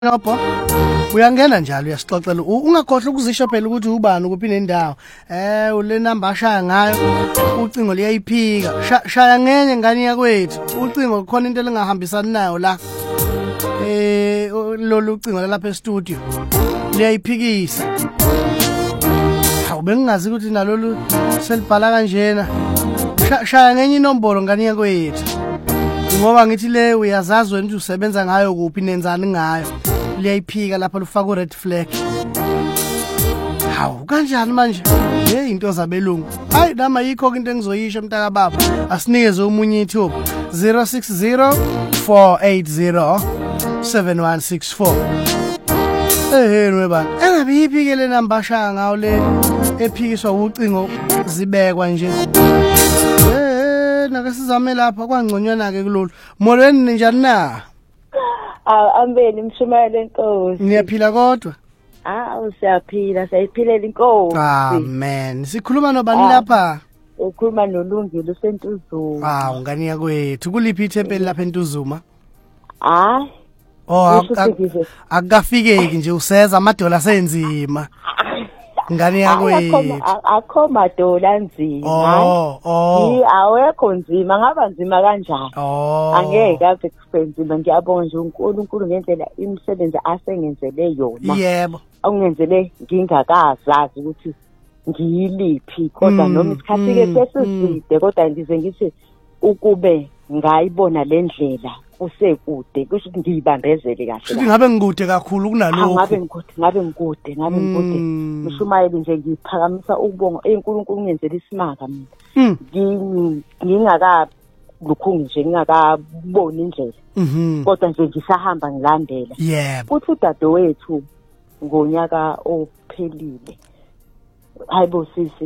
Yopho uyangena njalo uyasixoxela ungakhohle ukuzisho phela ukuthi ubani kuphi nendawo ule number ashaya ngayo ucingo liyayiphika shaya ngenye ngani yakwethu ucingo khona into lengahambisani nayo la lolu ucingo lapha e-studio liyayiphikisa bengingazi ukuthi nalolu selibhala kanjena shaya ngenye inombolo ngani yakwethu ngoba ngithi le uyazazi wena ukuthi usebenza ngayo kuphi nenzani ngayo liyayiphika lapha lufaka red flag hawu kanjani manje into zabelungu hayi nama yikho into engizoyisho mntaka baba asinikeze umunye ithuba 060 480 7164 webani engabe iphikele number ashaya ngawo le ephikiswa ucingo zibekwa nje nake sizame lapha kwangconywana ke kulolu molweni njani na ambeni mshumayela inkosi niyaphila kodwa usiyaphila sayiphilela inkosi amen sikhuluma nobani lapha ukhuluma noLungile useNtuzuma ngani yakwethu kuliphi ithempeli lapha eNtuzuma akukafikeki nje useza amadola senzima ngani yakwethu akho madola nzima awekho nzima ngaba nzima kanjani angeke ave expensive ngiyabonga nje uNkulunkulu ngendlela imisebenzi asengenzele yona yebo awungenzele ngingakazazi ukuthi ngiyiliphi kodwa noma isikhathi ke sesiside kodwa ndize ngithi ukube ngayibona lendlela usekude kusho ukuthi ngiyibambezele kahle futhi ngabe ngikude kakhulu kunalokho ngabe ngikude mshumayeli nje ngiphakamisa ukubonga uNkulunkulu ngenzela isimanga mina ngingakalukhungi nje ngingakaboni indlela kodwa nje ngisahamba ngilandela uthi udadewethu ngonyaka ophelile hayibo sisi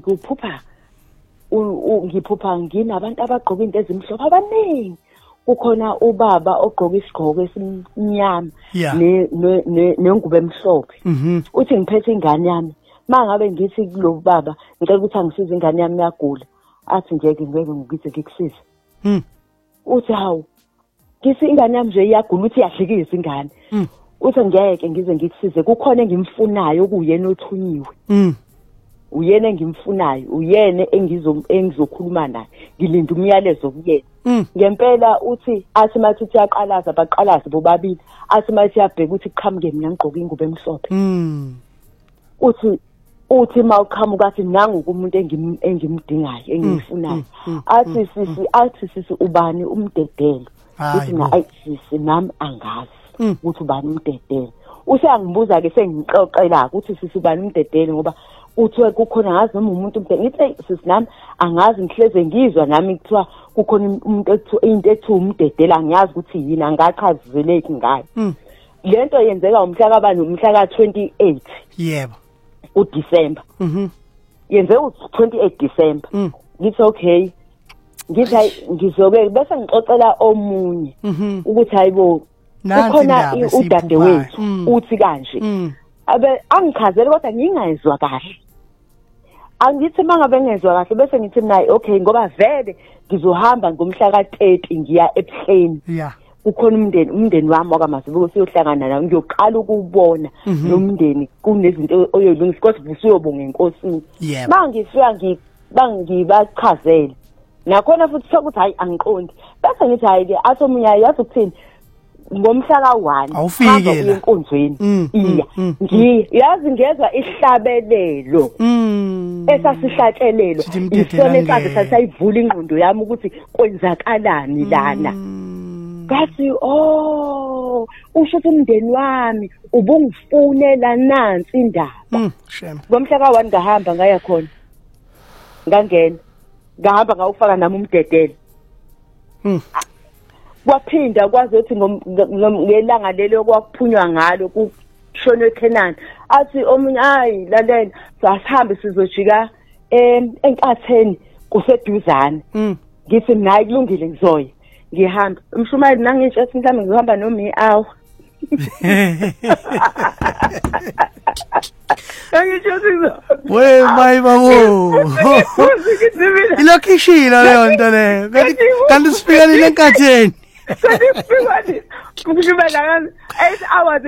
ngiphupha nginabantu abagqoka into ezimhlophe abaningi ukhona ubaba ogqoka isigqoko esimnyama nengubo emhlophe uthi ngiphethe ingane yami mangabe ngithi kulo baba ngicela ukuthi angisize ingane yami yagula athi ngeke ngize ngikusize uthi hawu ngisi ingane yami nje iyagula uthi yahlekisa ingane uthi ngeke ngize ngikusize kukhona engimfunayo kuyena othunyiwe uyena engimfunayo uyena engizokhuluma naye ngilinda umyalezo kuyena ngempela uthi athi mathi uyaqalaza baqalaza bobabili athi mathi yabheka ukuthi qhamuke mina ngigqoka ingubo emhlophe uthi mawuqhamuka athi nangu umuntu engimdingayo engimfunayo athi sisi ubani umdedelo uthi sisi nami angazi ukuthi ubani umdedelo useyangibuza ke sengixoxela ukuthi sisi ubani umdedelo ngoba uthi kukhona ngazi noma umuntu ngithi sisi nami angazi ngihleze ngizwa nami kuthiwa kukhona umuntu into ethi umdedela angiyazi ukuthi yini angaqhazizeleki ngayo lento yenzeka umhla kabani umhla ka28 yebo uDisemba yenzeka u28 December ngithi okay ngithi ngizoke bese ngixoxela omunye ukuthi hayibo kukhona udadewethu uthi kanje abe angichazele kodwa ngingayizwa kahle angithi mangabe ngezwe kahle bese ngithi naye okay ngoba vele ngizohamba ngomhla ka30 ngiya ePheni kukhona umndeni wami wakamazibuko siyohlangana nawo ngiyoqala ukubona nomndeni kunezinto oyolungisa kodwa usiyobonga enkosini mangifika ngibachazele nakhona futhi sokuthi hayi angiqondi bese ngithi hayi ke athi omunye yazi ukuthini ngomhla ka1 awufike enkonzweni yazi ngezwe ihlabelelo esasihlatshelelo isona esazi sasayivula ingqondo yami ukuthi kwenzakalani lana ngathi usho ukuthi umndeni wami ubungifunela nansi indaba ngomhla ka1 ngahamba ngaya khona ngangena ngahamba ngawufaka nami umdedele kwaphinda kwazi ukuthi ngelanga lelo kwakuphunywa ngalo kushonwe eKenani athi omunye hayi lalela sasihambe sizojika enkatheni kuseduzane ngithi nayi kulungile ngizoya ngihamba umshumayeli nangisho ukuthi mhlawumbe ngizohamba noma awu we my babo ilokishila leyo nto leyo kanti sifika lenkatheni Ukushumayela 8 hours